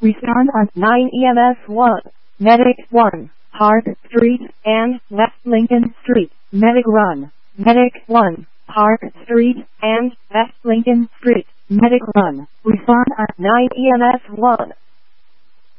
Respond on 9 EMS 1. Medic 1. Park Street and West Lincoln Street. Medic Run. Medic 1. Park Street and West Lincoln Street. Medic Run. Respond on 9 EMS 1.